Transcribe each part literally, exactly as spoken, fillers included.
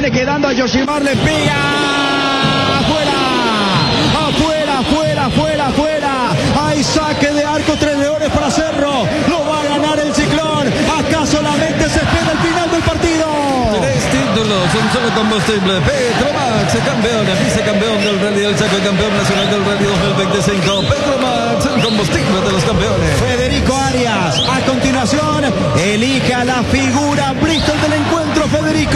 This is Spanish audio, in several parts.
viene quedando a Yoshimar, le pega. Afuera, afuera, afuera, afuera, afuera. Hay saque de arco, tres leones para Cerro. Lo va a ganar el Ciclón. Acá solamente se espera el final del partido. Tres títulos, un solo combustible. Petromax, campeón, vicecampeón del Rally del Chaco y campeón nacional del Rally dos mil veinticinco. Petromax, el combustible de los campeones. Federico Arias, a continuación, elige a la figura Bristol del encuentro, Federico.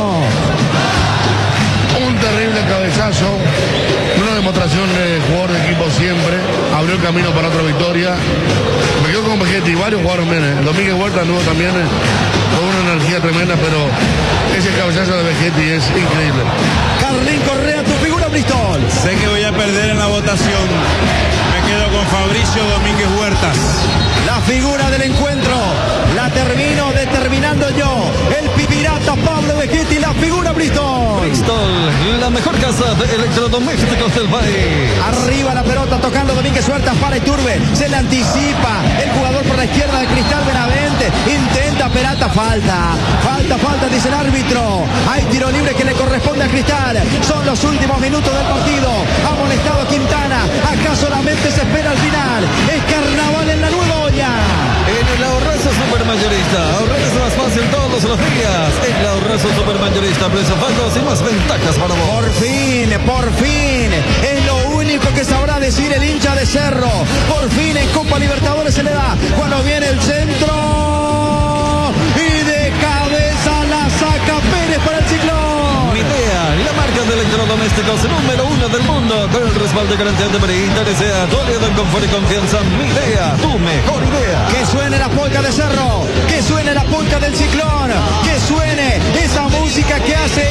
Un terrible cabezazo, una demostración de jugador de equipo siempre, abrió el camino para otra victoria. Me quedo con Vegetti, varios jugadores menos. El Domínguez Huerta nuevo también, eh, con una energía tremenda, pero ese cabezazo de Vegetti es increíble. Carlín Correa, tu figura, Bristol. Sé que voy a perder en la votación. Me quedo con Fabricio Domínguez Huertas. La figura del encuentro la termino determinando yo. El pirata Pablo Vegetti, la figura Bristol. Bristol, la mejor casa de electrodomésticos del país. Arriba la pelota tocando Domínguez Huertas para Iturbe. Se le anticipa el jugador por la izquierda de Cristal Benavente. Intenta Peralta, falta. Falta, falta, dice el árbitro. Hay tiro libre que le corresponde a Cristal. Son los últimos minutos del partido. Ha molestado a Quintana. Acá solamente se espera el final. Es carnaval en la nueva olla. En el Ahorrazo Supermayorista, ahorrar es más fácil todos los días. En el Ahorrazo Supermayorista, precios bajos y más ventajas para vos. Por fin, por fin, es lo único que sabrá decir el hincha de Cerro. Por fin en Copa Libertadores se le da. Cuando viene el centro y de cabeza la saca Pérez para el Ciclón. Midea, la marca de electrodomésticos número uno del mundo, con el respaldo y garantía de Perita, desea tu aliado en confort y confianza. Midea, tu mejor idea. Que suene la polca de Cerro, que suene la polca del Ciclón, que suene esa música que hace